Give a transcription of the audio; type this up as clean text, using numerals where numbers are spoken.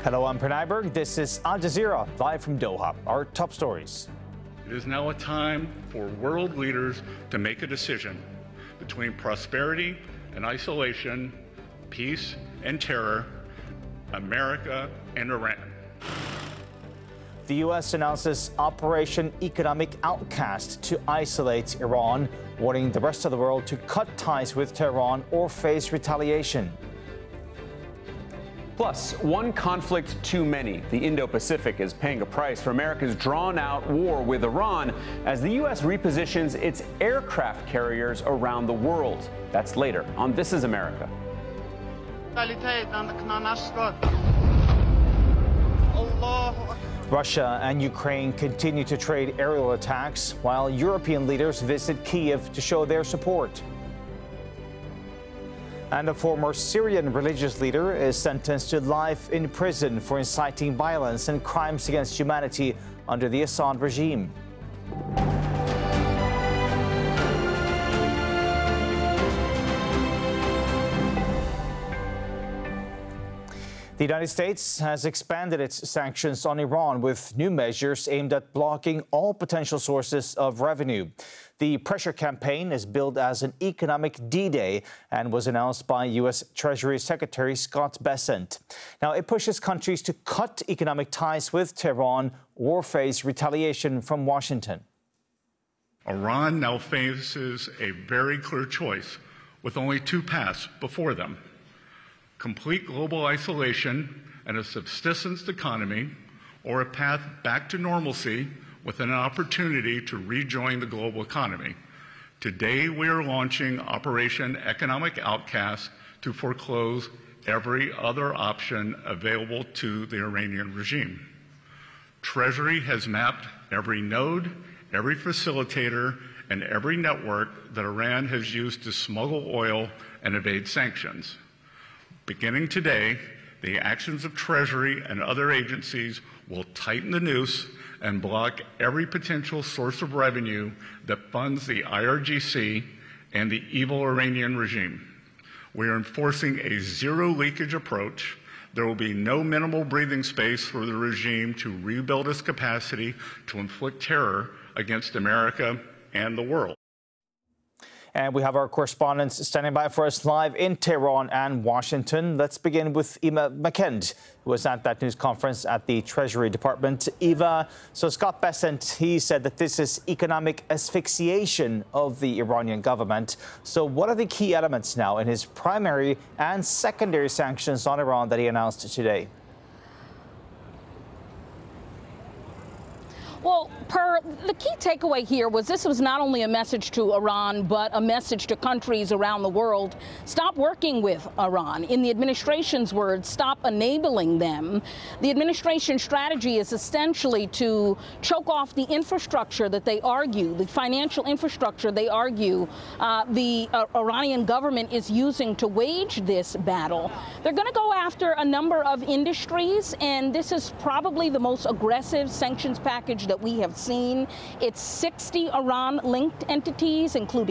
Hello, I'm Pranay Berg. This is Al Jazeera, live from Doha. Our top stories. It is now a time for world leaders to make a decision between prosperity and isolation, peace and terror, America and Iran. The U.S. announces Operation Economic Outcast to isolate Iran, warning the rest of the world to cut ties with Tehran or face retaliation. Plus, one conflict too many. The Indo-Pacific is paying a price for America's drawn-out war with Iran as the U.S. repositions its aircraft carriers around the world. That's later on This Is America. Russia and Ukraine continue to trade aerial attacks while European leaders visit Kyiv to show their support. And a former Syrian religious leader is sentenced to life in prison for inciting violence and crimes against humanity under the Assad regime. The United States has expanded its sanctions on Iran with new measures aimed at blocking all potential sources of revenue. The pressure campaign is billed as an economic D-Day and was announced by U.S. Treasury Secretary Scott Bessent. Now, it pushes countries to cut economic ties with Tehran or face retaliation from Washington. Iran now faces a very clear choice with only two paths before them: complete global isolation and a subsistence economy, or a path back to normalcy with an opportunity to rejoin the global economy. Today, we are launching Operation Economic Outcast to foreclose every other option available to the Iranian regime. Treasury has mapped every node, every facilitator, and every network that Iran has used to smuggle oil and evade sanctions. Beginning today, the actions of Treasury and other agencies will tighten the noose and block every potential source of revenue that funds the IRGC and the evil Iranian regime. We are enforcing a zero-leakage approach. There will be no minimal breathing space for the regime to rebuild its capacity to inflict terror against America and the world. And we have our correspondents standing by for us live in Tehran and Washington. Let's begin with Eva McKend, who was at that news conference at the Treasury Department. Eva, so Scott Bessent, he said that this is economic asphyxiation of the Iranian government. So what are the key elements now in his primary and secondary sanctions on Iran that he announced today? Well, the key takeaway here was this was not only a message to Iran, but a message to countries around the world. Stop working with Iran. In the administration's words, stop enabling them. The administration strategy is essentially to choke off the infrastructure that they argue, the financial infrastructure they argue the Iranian government is using to wage this battle. They're going to go after a number of industries, and this is probably the most aggressive sanctions package that we have seen. It's 60 Iran-linked entities, including